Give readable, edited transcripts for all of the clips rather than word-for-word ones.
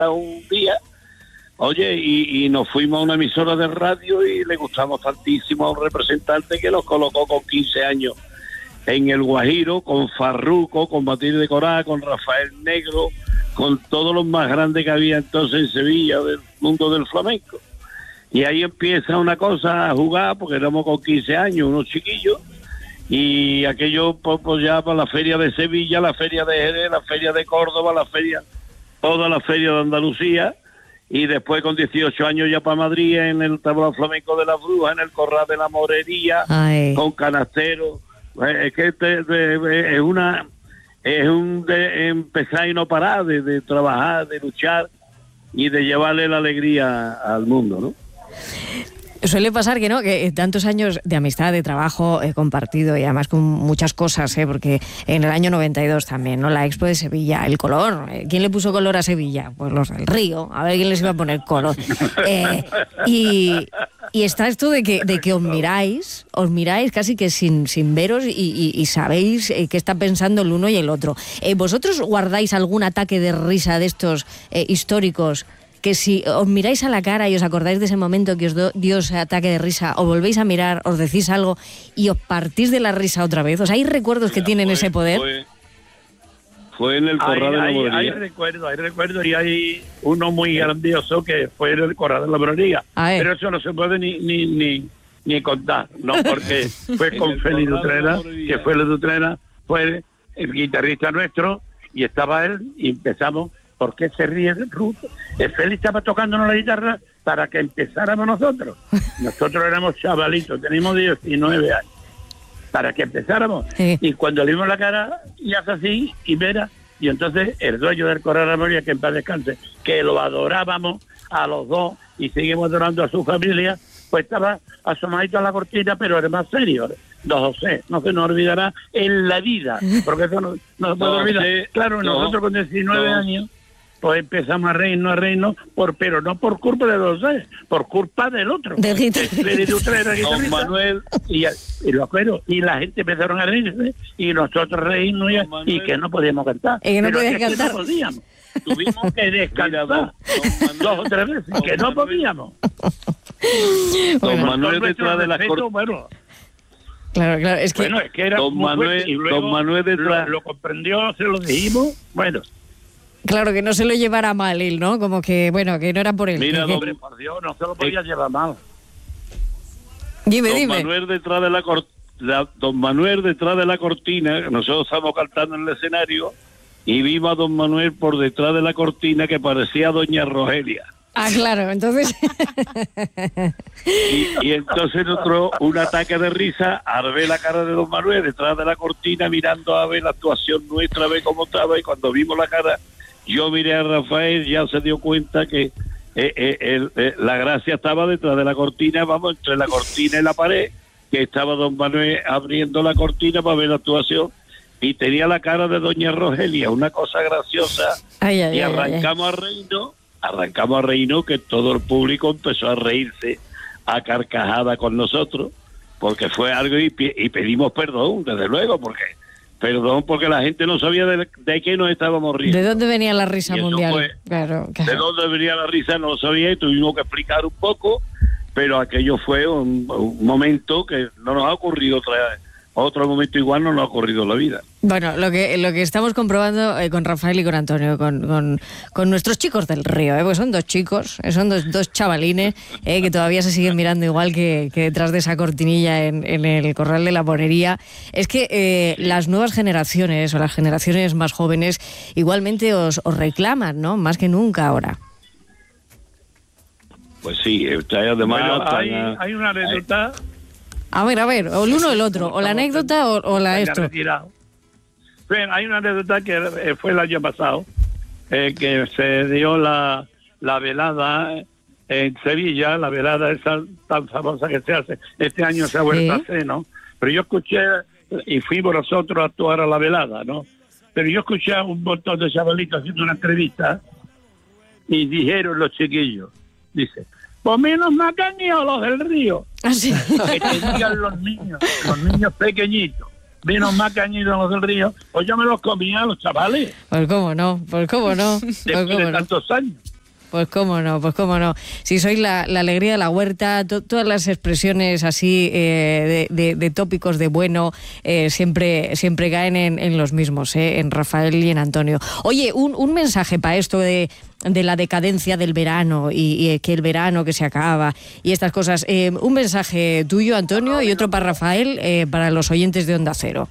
un día, oye, y nos fuimos a una emisora de radio y le gustamos tantísimo a un representante que nos colocó con 15 años en el Guajiro, con Farruco, con Matilde Corá, con Rafael Negro, con todos los más grandes que había entonces en Sevilla del mundo del flamenco. Y ahí empieza una cosa a jugar, porque éramos con 15 años, unos chiquillos, y aquello pues ya para la feria de Sevilla, la feria de Jerez, la feria de Córdoba, toda la feria de Andalucía, y después con 18 años ya para Madrid, en el tablao flamenco de las Brujas, en el Corral de la Morería, con Canastero. Es que es un de empezar y no parar, de trabajar, de luchar y de llevarle la alegría al mundo, ¿no? Suele pasar que no, que tantos años de amistad, de trabajo compartido y además con muchas cosas, porque en el año 92 también, ¿no? La Expo de Sevilla, el color. ¿Quién le puso color a Sevilla? Pues los del Río. A ver quién les iba a poner color. Y está esto de que os miráis casi que sin veros y sabéis qué está pensando el uno y el otro. ¿Vosotros guardáis algún ataque de risa de estos históricos? Que si os miráis a la cara y os acordáis de ese momento que os dio ese ataque de risa, os volvéis a mirar, os decís algo y os partís de la risa otra vez. O sea, ¿hay recuerdos que tienen ese poder? Fue en el Corral de la Morería. Hay recuerdos y hay uno muy grandioso que fue en el Corral de la Morería. Pero eso no se puede ni contar, ¿no? Porque fue con Félix Utrera, que Félix Utrera fue el guitarrista nuestro y estaba él y empezamos. ¿Por qué se ríe Ruth? Félix estaba tocándonos la guitarra para que empezáramos nosotros. Nosotros éramos chavalitos, teníamos 19 años. Para que empezáramos. Sí. Y cuando le vimos la cara, y hace así, y mira, y entonces el dueño del Corral de la Morería, que en paz descanse, que lo adorábamos a los dos, y seguimos adorando a su familia, pues estaba asomadito a la cortina, pero era más serio. Don José, no se nos olvidará en la vida, porque eso no se puede olvidar. Claro, nosotros con 19 años, pues empezamos a reírnos, pero no por culpa de los dos, por culpa del otro. Don Manuel. Y la gente empezaron a reírse, y nosotros reírnos y que no podíamos cantar. Y que no podíamos cantar. Que no podíamos. Tuvimos que descansar 2 o 3 veces, que no podíamos. Don Manuel detrás de las cortinas. Claro, es que... Bueno, es que era Don Manuel detrás... Lo comprendió, se lo dijimos, bueno... Claro, que no se lo llevara mal él, ¿no? Como que, bueno, que no era por él. Mira, hombre, por Dios, no se lo podía llevar mal. Dime. Don Manuel detrás de la cortina, nosotros estábamos cantando en el escenario, y vimos a Don Manuel por detrás de la cortina que parecía Doña Rogelia. Ah, claro, entonces... y entonces nosotros, un ataque de risa, al ver la cara de Don Manuel detrás de la cortina, mirando a ver la actuación nuestra, a ver cómo estaba, y cuando vimos la cara... Yo miré a Rafael, ya se dio cuenta que la gracia estaba detrás de la cortina, vamos, entre la cortina y la pared, que estaba Don Manuel abriendo la cortina para ver la actuación, y tenía la cara de Doña Rogelia, una cosa graciosa, y arrancamos a reírnos, que todo el público empezó a reírse a carcajada con nosotros, porque fue algo, y pedimos perdón, desde luego, porque la gente no sabía de qué nos estábamos riendo. ¿De dónde venía la risa mundial? Claro. De dónde venía la risa no lo sabía, y tuvimos que explicar un poco, pero aquello fue un momento que no nos ha ocurrido otro momento igual, no nos ha ocurrido en la vida. Bueno, lo que estamos comprobando con Rafael y con Antonio, con nuestros chicos del Río, porque son 2 chicos, son dos chavalines que todavía se siguen mirando igual que detrás de esa cortinilla en el Corral de la Morería. Es que las nuevas generaciones o las generaciones más jóvenes igualmente os reclaman, ¿no? Más que nunca ahora. Pues sí, además... Bueno, hay una anécdota... A ver, o el uno o el otro, o la anécdota o la esto. Bueno, hay una anécdota que fue el año pasado, que se dio la velada en Sevilla, la velada esa tan famosa que se hace. Este año se ha vuelto a hacer, ¿no? Pero yo escuché, y fuimos nosotros a actuar a la velada, ¿no? Pero yo escuché a un montón de chavalitos haciendo una entrevista, y dijeron los chiquillos, dice... Pues menos mal que han ido los del Río. ¿Ah, sí? Que tenían los niños pequeñitos. Menos mal que han ido los del Río. Pues yo me los comía a los chavales. Pues cómo no. Después de tantos años. Pues cómo no. Si sois la alegría de la huerta, todas las expresiones así de tópicos de bueno siempre caen en los mismos, en Rafael y en Antonio. Oye, un mensaje para esto de la decadencia del verano y que el verano que se acaba y estas cosas. Un mensaje tuyo, Antonio, y otro para Rafael, para los oyentes de Onda Cero.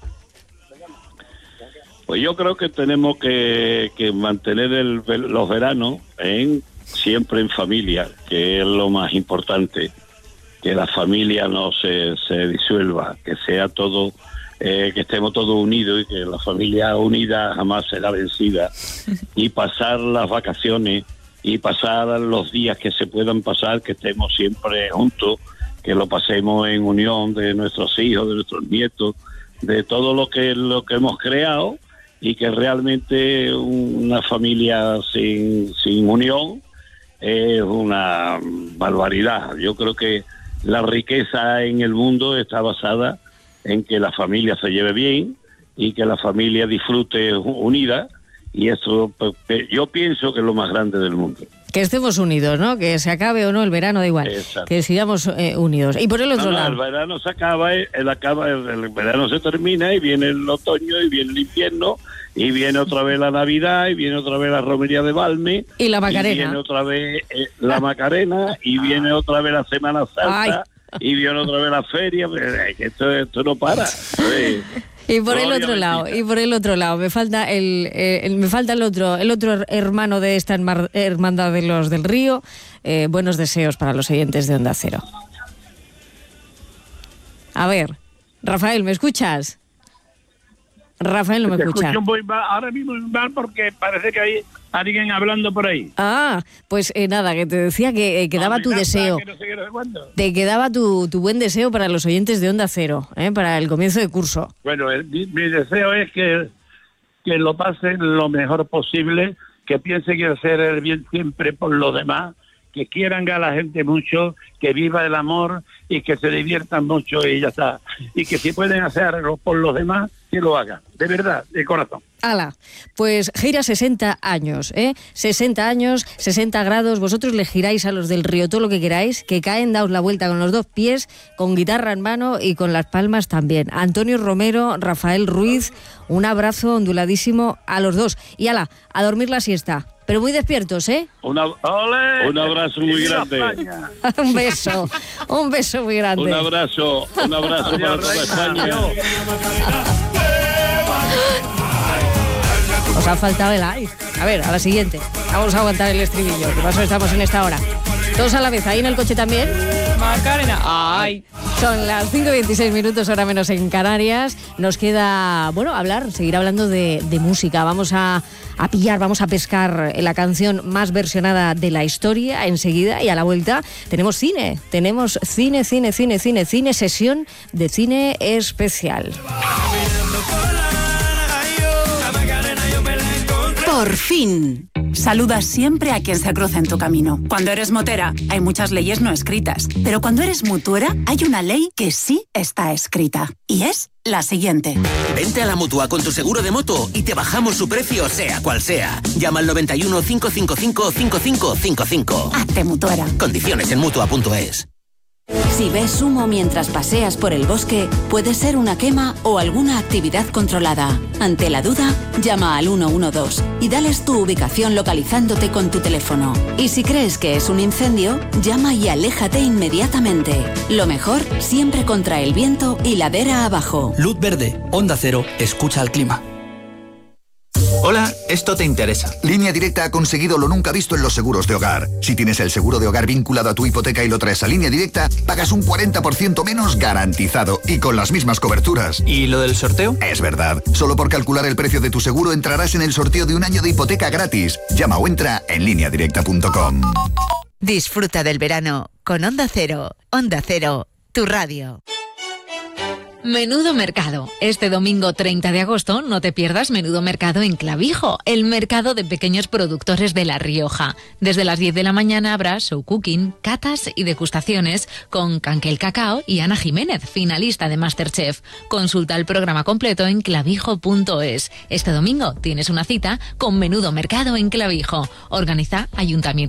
Pues yo creo que tenemos que mantener los veranos siempre en familia, que es lo más importante, que la familia no se disuelva, que sea todo, que estemos todos unidos y que la familia unida jamás será vencida, y pasar las vacaciones y pasar los días que se puedan pasar, que estemos siempre juntos, que lo pasemos en unión de nuestros hijos, de nuestros nietos, de todo lo que hemos creado, y que realmente una familia sin unión es una barbaridad. Yo creo que la riqueza en el mundo está basada en que la familia se lleve bien y que la familia disfrute unida, y eso yo pienso que es lo más grande del mundo. Que estemos unidos, ¿no? Que se acabe o no el verano, da igual. Exacto. Que sigamos unidos. Y por el otro lado... El verano se acaba, el verano se termina y viene el otoño y viene el invierno y viene otra vez la Navidad y viene otra vez la romería de Balme. Y la Macarena. Y viene otra vez la Macarena y viene otra vez la Semana Santa. Ay. Y viene otra vez la feria. Que esto no para. Y por el otro lado, me falta el otro hermano de esta hermandad de los del Río. Buenos deseos para los oyentes de Onda Cero. A ver, Rafael, ¿me escuchas? Rafael no me escucha. Ahora mismo muy mal porque parece que hay alguien hablando por ahí. Ah, pues nada, que te decía que quedaba tu deseo. Que no sé cuándo. Te quedaba tu buen deseo para los oyentes de Onda Cero, para el comienzo de curso. Bueno, mi deseo es que lo pasen lo mejor posible, que piensen que hacer el bien siempre por los demás, que quieran a la gente mucho, que viva el amor y que se diviertan mucho y ya está. Y que si pueden hacerlo por los demás, que lo hagan. De verdad, de corazón. ¡Hala! Pues gira 60 años, 60 años, 60 grados. Vosotros le giráis a los del Río todo lo que queráis, que caen, daos la vuelta con los dos pies, con guitarra en mano y con las palmas también. Antonio Romero, Rafael Ruiz, un abrazo onduladísimo a los dos. Y ¡hala! A dormir la siesta. Pero muy despiertos, ¿eh? Un abrazo muy grande. Un beso muy grande. Un abrazo para toda España. Os ha faltado el ay. A ver, a la siguiente. Vamos a aguantar el estribillo, que paso estamos en esta hora. Todos a la vez, ahí en el coche también. Macarena. Ay. Son las 5:26, hora menos en Canarias. Nos queda, seguir hablando de música. Vamos a vamos a pescar la canción más versionada de la historia enseguida, y a la vuelta tenemos cine. Tenemos cine, sesión de cine especial. Por fin. Saluda siempre a quien se cruza en tu camino. Cuando eres motera, hay muchas leyes no escritas. Pero cuando eres mutuera, hay una ley que sí está escrita. Y es la siguiente. Vente a la Mutua con tu seguro de moto y te bajamos su precio, sea cual sea. Llama al 91 555 5555. Hazte mutuera. Condiciones en Mutua.es. Si ves humo mientras paseas por el bosque, puede ser una quema o alguna actividad controlada. Ante la duda, llama al 112 y dales tu ubicación localizándote con tu teléfono. Y si crees que es un incendio, llama y aléjate inmediatamente. Lo mejor, siempre contra el viento y ladera abajo. Luz verde, Onda Cero, escucha al clima. Hola, esto te interesa. Línea Directa ha conseguido lo nunca visto en los seguros de hogar. Si tienes el seguro de hogar vinculado a tu hipoteca y lo traes a Línea Directa, pagas un 40% menos garantizado y con las mismas coberturas. ¿Y lo del sorteo? Es verdad. Solo por calcular el precio de tu seguro entrarás en el sorteo de un año de hipoteca gratis. Llama o entra en lineadirecta.com. Disfruta del verano con Onda Cero. Onda Cero, tu radio. Menudo Mercado. Este domingo 30 de agosto no te pierdas Menudo Mercado en Clavijo, el mercado de pequeños productores de La Rioja. Desde las 10 de la mañana habrá show cooking, catas y degustaciones con Canquel Cacao y Ana Jiménez, finalista de MasterChef. Consulta el programa completo en clavijo.es. Este domingo tienes una cita con Menudo Mercado en Clavijo. Organiza Ayuntamiento